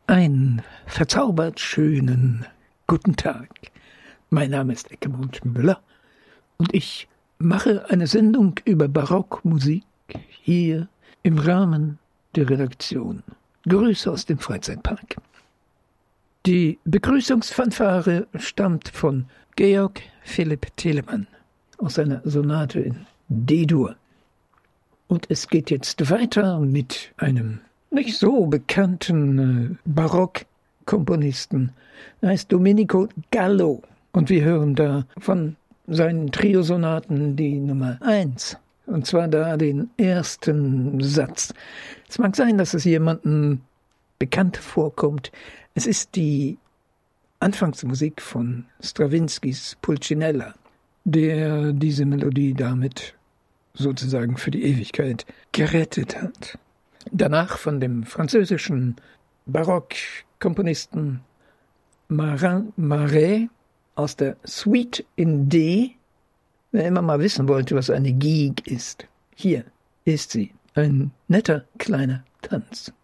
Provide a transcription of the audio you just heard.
Einen verzaubert schönen guten Tag. Mein Name ist Eckemuth Müller und ich mache eine Sendung über Barockmusik hier im Rahmen der Redaktion. Grüße aus dem Freizeitpark. Die Begrüßungsfanfare stammt von Georg Philipp Telemann aus seiner Sonate in D-Dur. Und es geht jetzt weiter mit einem nicht so bekannten Barockkomponisten. Er heißt Domenico Gallo. Und wir hören da von seinen Triosonaten die Nummer 1. Und zwar da den ersten Satz. Es mag sein, dass es jemandem bekannt vorkommt. Es ist die Anfangsmusik von Strawinskys Pulcinella, der diese Melodie damit sozusagen für die Ewigkeit gerettet hat. Danach von dem französischen Barockkomponisten Marin Marais aus der Suite in D. Wer immer mal wissen wollte, was eine Gigue ist, hier ist sie, ein netter kleiner Tanz.